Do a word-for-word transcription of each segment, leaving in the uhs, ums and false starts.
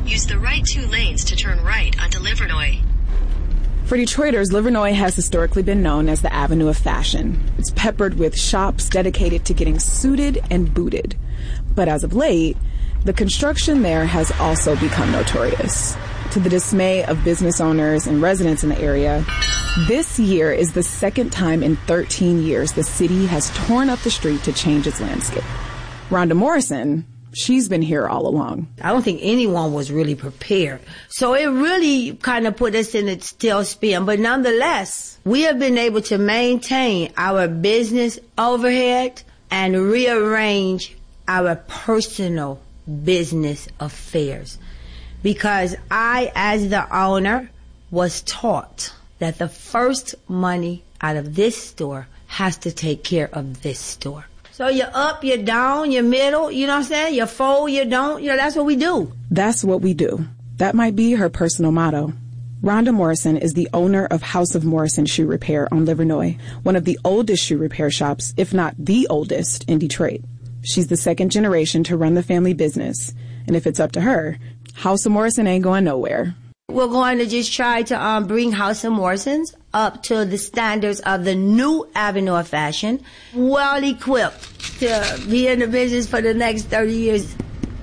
Use the right two lanes to turn right onto Livernois. For Detroiters, Livernois has historically been known as the Avenue of Fashion. It's peppered with shops dedicated to getting suited and booted. But as of late, the construction there has also become notorious. To the dismay of business owners and residents in the area, this year is the second time in thirteen years the city has torn up the street to change its landscape. Rhonda Morrison, she's been here all along. I don't think anyone was really prepared. So it really kind of put us in a tailspin. But nonetheless, we have been able to maintain our business overhead and rearrange our personal business affairs. Because I, as the owner, was taught that the first money out of this store has to take care of this store. So you're up, you're down, you're middle, you know what I'm saying? You're full, you don't, you know, that's what we do. That's what we do. That might be her personal motto. Rhonda Morrison is the owner of House of Morrison Shoe Repair on Livernois, one of the oldest shoe repair shops, if not the oldest, in Detroit. She's the second generation to run the family business. And if it's up to her, House of Morrison ain't going nowhere. We're going to just try to um, bring House of Morrison's up to the standards of the new Avenue of Fashion, well equipped to be in the business for the next thirty years.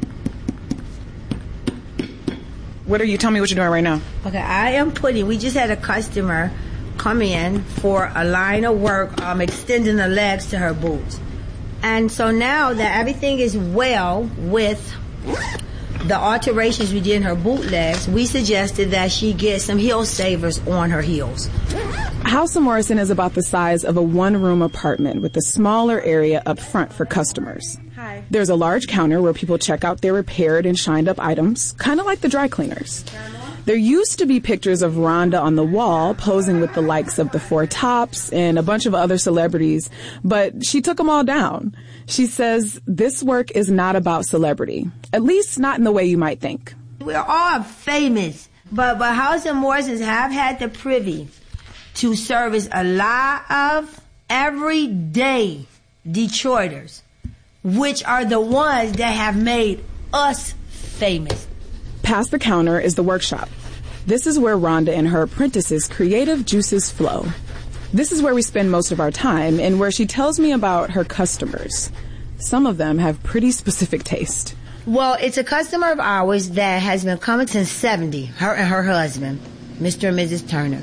What are you, tell me what you're doing right now. Okay, I am putting, we just had a customer come in for a line of work, um, extending the legs to her boots. And so now that everything is well with the alterations we did in her bootlegs, we suggested that she get some heel savers on her heels. House of Morrison is about the size of a one-room apartment with a smaller area up front for customers. Hi. There's a large counter where people check out their repaired and shined-up items, kind of like the dry cleaners. There used to be pictures of Rhonda on the wall posing with the likes of the Four Tops and a bunch of other celebrities, but she took them all down. She says this work is not about celebrity, at least not in the way you might think. We're all famous, but, but House of Morrisons have had the privy to service a lot of everyday Detroiters, which are the ones that have made us famous. Past the counter is the workshop. This is where Rhonda and her apprentices' creative juices flow. This is where we spend most of our time and where she tells me about her customers. Some of them have pretty specific taste. Well, it's a customer of ours that has been coming since seventy, her and her husband, Mister and Missus Turner.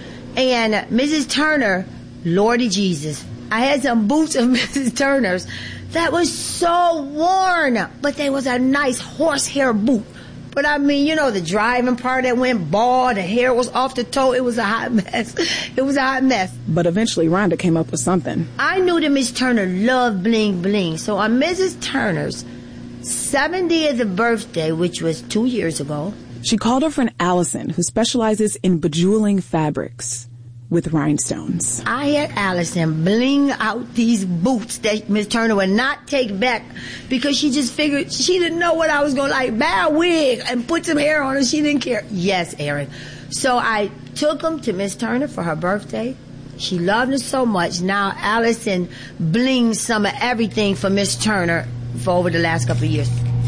And Missus Turner, Lordy Jesus, I had some boots of Missus Turner's that was so worn, but they was a nice horsehair boot. But I mean, you know, the driving part that went bald, the hair was off the toe. It was a hot mess. It was a hot mess. But eventually Rhonda came up with something. I knew that Miss Turner loved bling bling. So on Missus Turner's seventieth birthday, which was two years ago, she called her friend Allison, who specializes in bejeweling fabrics with rhinestones. I had Allison bling out these boots that Miss Turner would not take back because she just figured she didn't know what I was going to like. Buy a wig and put some hair on her. She didn't care. Yes, Aaron. So I took them to Miss Turner for her birthday. She loved them so much. Now Allison blings some of everything for Miss Turner for over the last couple of years.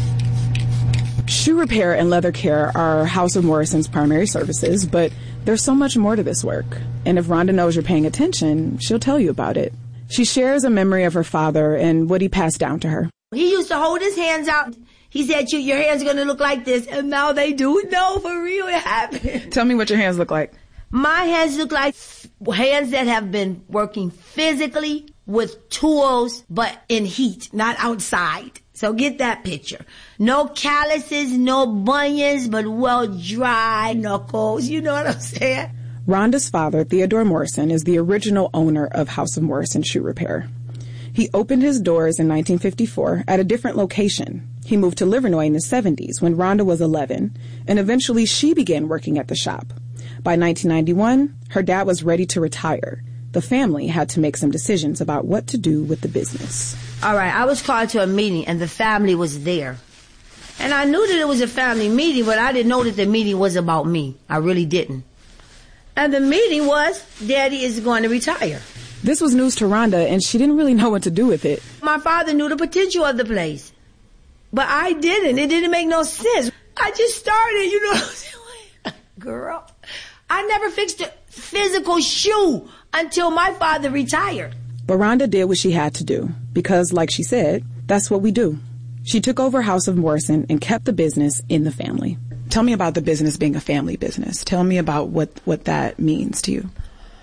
Shoe repair and leather care are House of Morrison's primary services, but there's so much more to this work. And if Rhonda knows you're paying attention, she'll tell you about it. She shares a memory of her father and what he passed down to her. He used to hold his hands out. He said, you, your hands are going to look like this. And now they do. No, for real, it happened. Tell me what your hands look like. My hands look like hands that have been working physically with tools, but in heat, not outside. So get that picture. No calluses, no bunions, but well dry knuckles. You know what I'm saying? Rhonda's father, Theodore Morrison, is the original owner of House of Morrison Shoe Repair. He opened his doors in nineteen fifty-four at a different location. He moved to Livernois in the seventies when Rhonda was eleven, and eventually she began working at the shop. By nineteen ninety-one, her dad was ready to retire. The family had to make some decisions about what to do with the business. All right, I was called to a meeting, and the family was there. And I knew that it was a family meeting, but I didn't know that the meeting was about me. I really didn't. And the meeting was, Daddy is going to retire. This was news to Rhonda, and she didn't really know what to do with it. My father knew the potential of the place, but I didn't. It didn't make no sense. I just started, you know what I'm saying? Girl, I never fixed a physical shoe until my father retired. But Rhonda did what she had to do because, like she said, that's what we do. She took over House of Morrison and kept the business in the family. Tell me about the business being a family business. Tell me about what, what that means to you.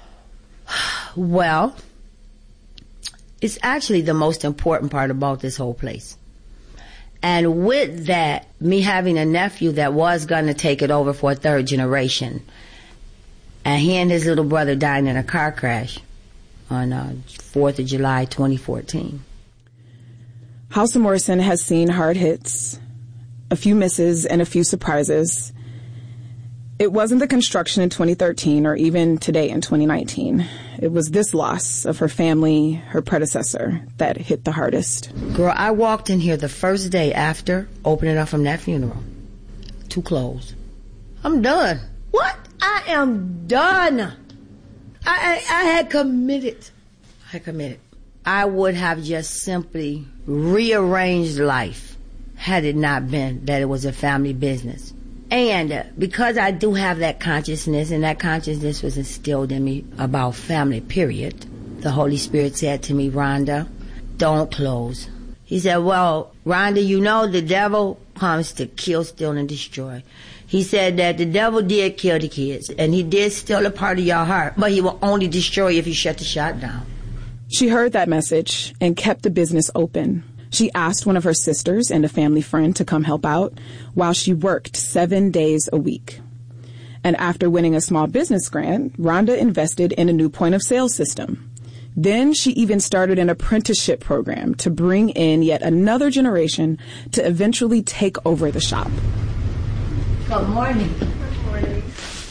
Well, it's actually the most important part about this whole place. And with that, me having a nephew that was going to take it over for a third generation, and he and his little brother died in a car crash on uh, fourth of July, twenty fourteen. House of Morrison has seen hard hits, a few misses, and a few surprises. It wasn't the construction in twenty thirteen or even today in twenty nineteen. It was this loss of her family, her predecessor, that hit the hardest. Girl, I walked in here the first day after opening up from that funeral. Two closed. I'm done. What? I am done. I, I, I had committed. I had committed. I would have just simply rearranged life had it not been that it was a family business. And uh, because I do have that consciousness, and that consciousness was instilled in me about family, period, the Holy Spirit said to me, Rhonda, don't close. He said, well, Rhonda, you know the devil comes to kill, steal, and destroy. He said that the devil did kill the kids, and he did steal a part of your heart, but he will only destroy you if you shut the shot down. She heard that message and kept the business open. She asked one of her sisters and a family friend to come help out while she worked seven days a week. And after winning a small business grant, Rhonda invested in a new point of sale system. Then she even started an apprenticeship program to bring in yet another generation to eventually take over the shop. Good morning. Good morning.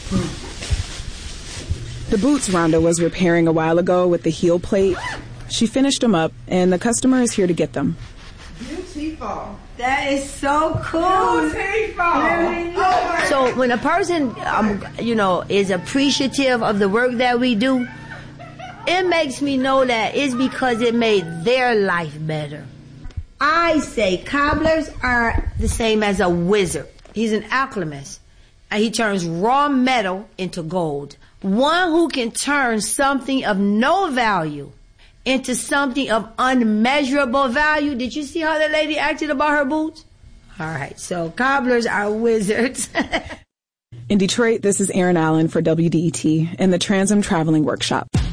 The boots Rhonda was repairing a while ago with the heel plate, she finished them up, and the customer is here to get them. Beautiful. That is so cool. Beautiful. Oh So when a person, um, you know, is appreciative of the work that we do, it makes me know that it's because it made their life better. I say cobblers are the same as a wizard. He's an alchemist, and he turns raw metal into gold. One who can turn something of no value into something of unmeasurable value. Did you see how that lady acted about her boots? All right, so cobblers are wizards. In Detroit, this is Erin Allen for W D E T and the Trans Am Traveling Workshop.